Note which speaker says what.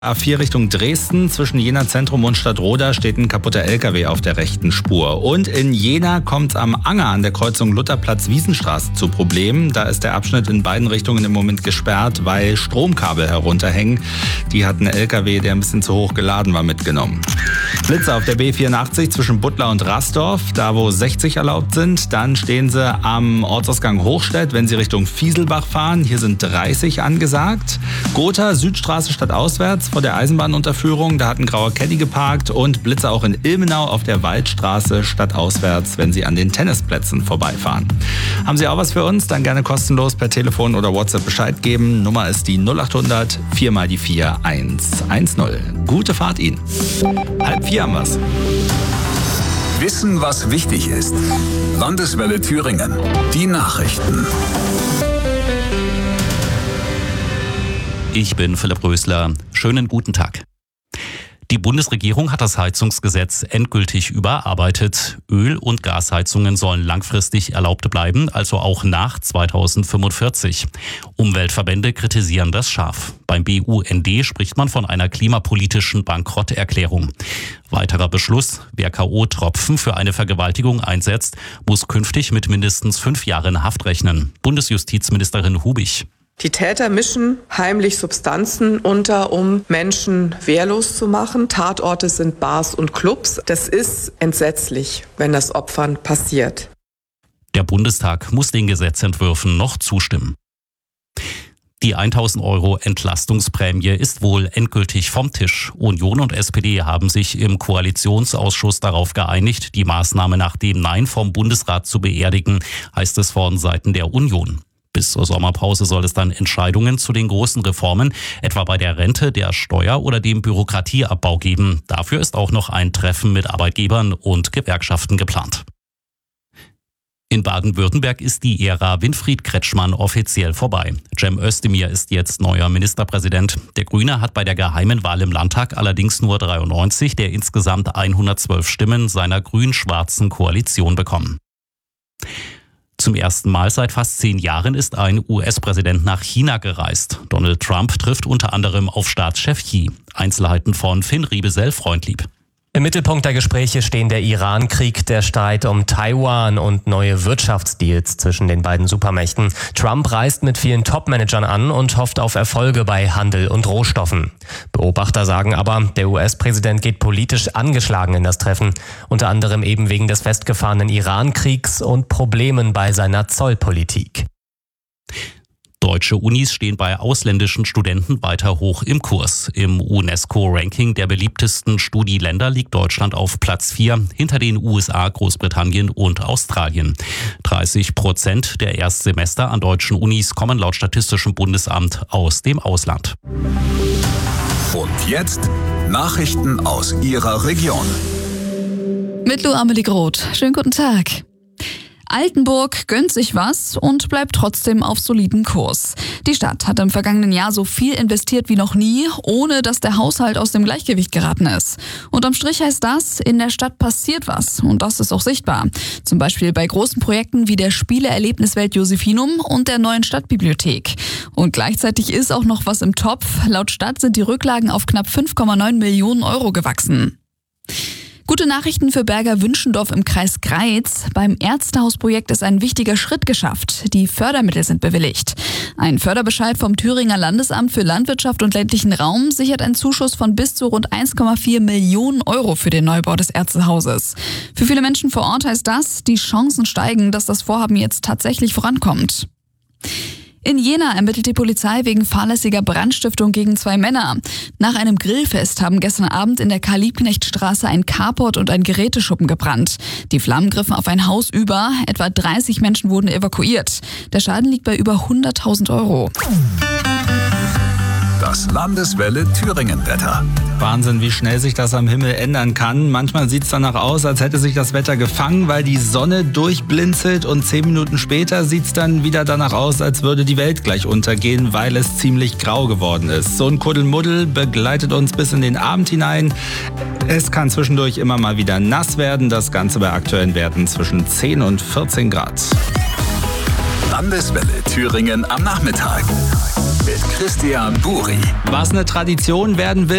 Speaker 1: A4 Richtung Dresden, zwischen Jena Zentrum und Stadtroda steht ein kaputter LKW auf der rechten Spur. Und in Jena kommt es am Anger an der Kreuzung Lutherplatz-Wiesenstraße zu Problemen. Da ist der Abschnitt in beiden Richtungen im Moment gesperrt, weil Stromkabel herunterhängen. Die hat ein LKW, der ein bisschen zu hoch geladen war, mitgenommen. Blitzer auf der B84 zwischen Butler und Rasdorf, da wo 60 erlaubt sind. Dann stehen sie am Ortsausgang Hochstedt, wenn sie Richtung Fieselbach fahren. Hier sind 30 angesagt. Gotha, Südstraße stadtauswärts vor der Eisenbahnunterführung. Da hat ein grauer Caddy geparkt. Und Blitzer auch in Ilmenau auf der Waldstraße stadtauswärts, wenn Sie an den Tennisplätzen vorbeifahren. Haben Sie auch was für uns? Dann gerne kostenlos per Telefon oder WhatsApp Bescheid geben. Nummer ist die 0800 4 mal die 4 110. Gute Fahrt Ihnen. 3:30 haben wir's.
Speaker 2: Wissen, was wichtig ist. Landeswelle Thüringen. Die Nachrichten.
Speaker 3: Ich bin Philipp Rösler. Schönen guten Tag. Die Bundesregierung hat das Heizungsgesetz endgültig überarbeitet. Öl- und Gasheizungen sollen langfristig erlaubt bleiben, also auch nach 2045. Umweltverbände kritisieren das scharf. Beim BUND spricht man von einer klimapolitischen Bankrotterklärung. Weiterer Beschluss: Wer K.O.-Tropfen für eine Vergewaltigung einsetzt, muss künftig mit mindestens 5 Jahren Haft rechnen. Bundesjustizministerin Hubig.
Speaker 4: Die Täter mischen heimlich Substanzen unter, um Menschen wehrlos zu machen. Tatorte sind Bars und Clubs. Das ist entsetzlich, wenn das Opfern passiert.
Speaker 3: Der Bundestag muss den Gesetzentwürfen noch zustimmen. Die 1.000 € Entlastungsprämie ist wohl endgültig vom Tisch. Union und SPD haben sich im Koalitionsausschuss darauf geeinigt, die Maßnahme nach dem Nein vom Bundesrat zu beerdigen, heißt es von Seiten der Union. Bis zur Sommerpause soll es dann Entscheidungen zu den großen Reformen, etwa bei der Rente, der Steuer- oder dem Bürokratieabbau geben. Dafür ist auch noch ein Treffen mit Arbeitgebern und Gewerkschaften geplant. In Baden-Württemberg ist die Ära Winfried Kretschmann offiziell vorbei. Cem Özdemir ist jetzt neuer Ministerpräsident. Der Grüne hat bei der geheimen Wahl im Landtag allerdings nur 93 der insgesamt 112 Stimmen seiner grün-schwarzen Koalition bekommen. Zum ersten Mal seit fast 10 Jahren ist ein US-Präsident nach China gereist. Donald Trump trifft unter anderem auf Staatschef Xi. Einzelheiten von Finn Riebesell-Freundlieb.
Speaker 5: Im Mittelpunkt der Gespräche stehen der Iran-Krieg, der Streit um Taiwan und neue Wirtschaftsdeals zwischen den beiden Supermächten. Trump reist mit vielen Top-Managern an und hofft auf Erfolge bei Handel und Rohstoffen. Beobachter sagen aber, der US-Präsident geht politisch angeschlagen in das Treffen. Unter anderem eben wegen des festgefahrenen Iran-Kriegs und Problemen bei seiner Zollpolitik.
Speaker 3: Deutsche Unis stehen bei ausländischen Studenten weiter hoch im Kurs. Im UNESCO-Ranking der beliebtesten Studieländer liegt Deutschland auf Platz 4, hinter den USA, Großbritannien und Australien. 30% der Erstsemester an deutschen Unis kommen laut Statistischem Bundesamt aus dem Ausland.
Speaker 2: Und jetzt Nachrichten aus Ihrer Region.
Speaker 6: Mit Lou Amelie Groth. Schönen guten Tag. Altenburg gönnt sich was und bleibt trotzdem auf solidem Kurs. Die Stadt hat im vergangenen Jahr so viel investiert wie noch nie, ohne dass der Haushalt aus dem Gleichgewicht geraten ist. Unterm Strich heißt das, in der Stadt passiert was und das ist auch sichtbar. Zum Beispiel bei großen Projekten wie der Spiele-Erlebniswelt Josephinum und der neuen Stadtbibliothek. Und gleichzeitig ist auch noch was im Topf. Laut Stadt sind die Rücklagen auf knapp 5,9 Millionen € gewachsen. Gute Nachrichten für Berger Wünschendorf im Kreis Greiz. Beim Ärztehausprojekt ist ein wichtiger Schritt geschafft. Die Fördermittel sind bewilligt. Ein Förderbescheid vom Thüringer Landesamt für Landwirtschaft und ländlichen Raum sichert einen Zuschuss von bis zu rund 1,4 Millionen € für den Neubau des Ärztehauses. Für viele Menschen vor Ort heißt das, die Chancen steigen, dass das Vorhaben jetzt tatsächlich vorankommt. In Jena ermittelt die Polizei wegen fahrlässiger Brandstiftung gegen 2 Männer. Nach einem Grillfest haben gestern Abend in der Karl-Liebknecht-Straße ein Carport und ein Geräteschuppen gebrannt. Die Flammen griffen auf ein Haus über, etwa 30 Menschen wurden evakuiert. Der Schaden liegt bei über 100.000 €.
Speaker 2: Das Landeswelle Thüringen-Wetter.
Speaker 1: Wahnsinn, wie schnell sich das am Himmel ändern kann. Manchmal sieht es danach aus, als hätte sich das Wetter gefangen, weil die Sonne durchblinzelt und 10 Minuten später sieht es dann wieder danach aus, als würde die Welt gleich untergehen, weil es ziemlich grau geworden ist. So ein Kuddelmuddel begleitet uns bis in den Abend hinein. Es kann zwischendurch immer mal wieder nass werden, das Ganze bei aktuellen Werten zwischen 10 und 14 Grad.
Speaker 2: Landeswelle Thüringen am Nachmittag. mit Christian Buri.
Speaker 1: Was eine Tradition werden will,